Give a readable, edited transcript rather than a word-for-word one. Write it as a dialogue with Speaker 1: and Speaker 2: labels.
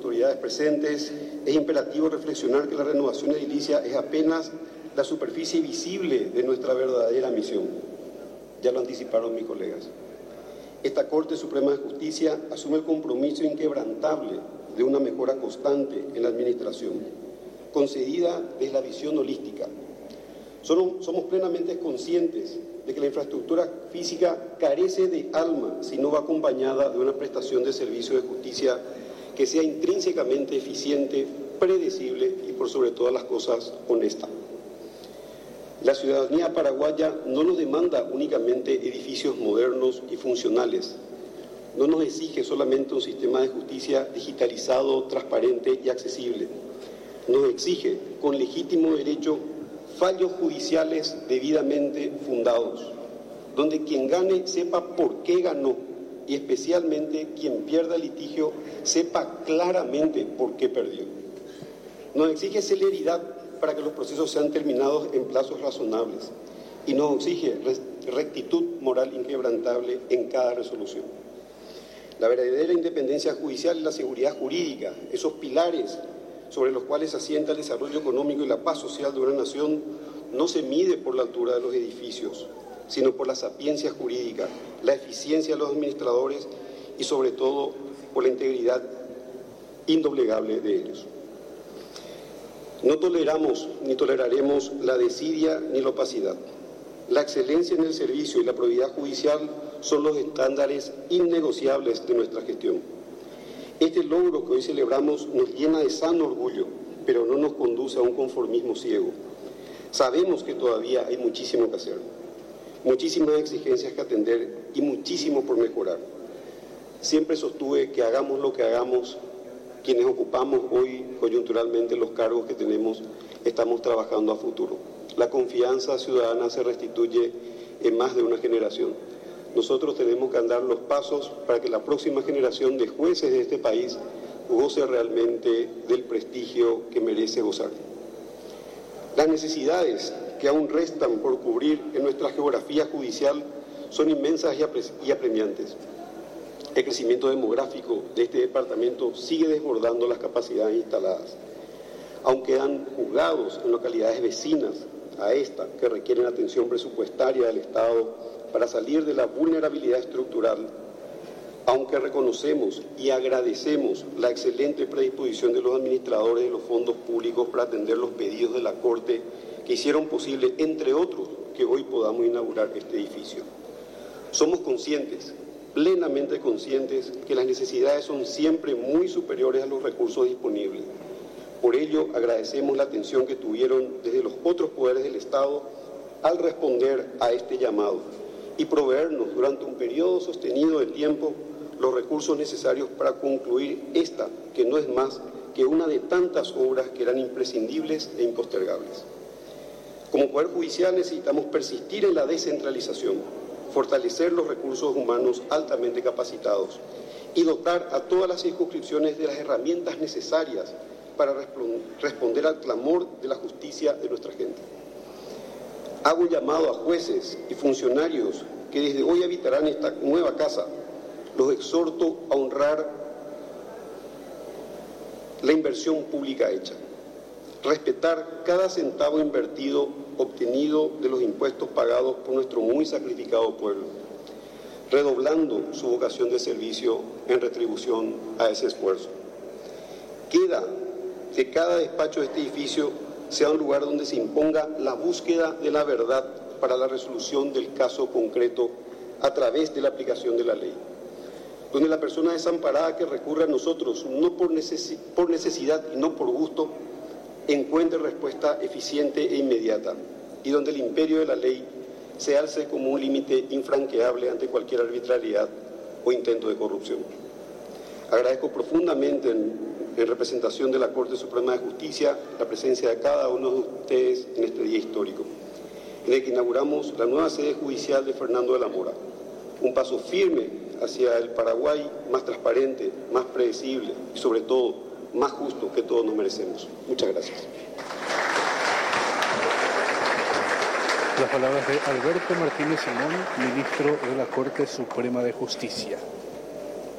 Speaker 1: autoridades presentes, es imperativo reflexionar que la renovación edilicia es apenas la superficie visible de nuestra verdadera misión. Ya lo anticiparon mis colegas. Esta Corte Suprema de Justicia asume el compromiso inquebrantable de una mejora constante en la administración, concedida desde la visión holística. Somos plenamente conscientes de que la infraestructura física carece de alma si no va acompañada de una prestación de servicio de justicia que sea intrínsecamente eficiente, predecible y, por sobre todas las cosas, honesta. La ciudadanía paraguaya no nos demanda únicamente edificios modernos y funcionales. No nos exige solamente un sistema de justicia digitalizado, transparente y accesible. Nos exige, con legítimo derecho, fallos judiciales debidamente fundados, donde quien gane sepa por qué ganó y especialmente quien pierda el litigio sepa claramente por qué perdió. Nos exige celeridad para que los procesos sean terminados en plazos razonables y nos exige rectitud moral inquebrantable en cada resolución. La verdadera independencia judicial y la seguridad jurídica, esos pilares sobre los cuales se asienta el desarrollo económico y la paz social de una nación, no se mide por la altura de los edificios, sino por la sapiencia jurídica, la eficiencia de los administradores y sobre todo por la integridad indoblegable de ellos. No toleramos ni toleraremos la desidia ni la opacidad. La excelencia en el servicio y la probidad judicial son los estándares innegociables de nuestra gestión. Este logro que hoy celebramos nos llena de sano orgullo, pero no nos conduce a un conformismo ciego. Sabemos que todavía hay muchísimo que hacer, muchísimas exigencias que atender y muchísimo por mejorar. Siempre sostuve que hagamos lo que hagamos, quienes ocupamos hoy coyunturalmente los cargos que tenemos, estamos trabajando a futuro. La confianza ciudadana se restituye en más de una generación. Nosotros tenemos que andar los pasos para que la próxima generación de jueces de este país goce realmente del prestigio que merece gozar. Las necesidades que aún restan por cubrir en nuestra geografía judicial son inmensas y apremiantes. El crecimiento demográfico de este departamento sigue desbordando las capacidades instaladas. Aún quedan juzgados en localidades vecinas a esta que requieren atención presupuestaria del Estado para salir de la vulnerabilidad estructural, aunque reconocemos y agradecemos la excelente predisposición de los administradores de los fondos públicos para atender los pedidos de la Corte que hicieron posible, entre otros, que hoy podamos inaugurar este edificio. Somos conscientes, plenamente conscientes, que las necesidades son siempre muy superiores a los recursos disponibles. Por ello, agradecemos la atención que tuvieron desde los otros poderes del Estado al responder a este llamado y proveernos durante un periodo sostenido de tiempo los recursos necesarios para concluir esta, que no es más que una de tantas obras que eran imprescindibles e impostergables. Como Poder Judicial necesitamos persistir en la descentralización, fortalecer los recursos humanos altamente capacitados y dotar a todas las circunscripciones de las herramientas necesarias para responder al clamor de la justicia de nuestra gente. Hago un llamado a jueces y funcionarios que desde hoy habitarán esta nueva casa. Los exhorto a honrar la inversión pública hecha, respetar cada centavo invertido obtenido de los impuestos pagados por nuestro muy sacrificado pueblo, redoblando su vocación de servicio en retribución a ese esfuerzo. Queda que cada despacho de este edificio sea un lugar donde se imponga la búsqueda de la verdad para la resolución del caso concreto a través de la aplicación de la ley, donde la persona desamparada que recurre a nosotros, no por necesidad y no por gusto, encuentre respuesta eficiente e inmediata, y donde el imperio de la ley se alce como un límite infranqueable ante cualquier arbitrariedad o intento de corrupción. Agradezco profundamente en representación de la Corte Suprema de Justicia la presencia de cada uno de ustedes en este día histórico, en el que inauguramos la nueva sede judicial de Fernando de la Mora, un paso firme hacia el Paraguay más transparente, más predecible y sobre todo más justo que todos nos merecemos. Muchas gracias.
Speaker 2: Las palabras de Alberto Martínez Simón, ministro de la Corte Suprema de Justicia.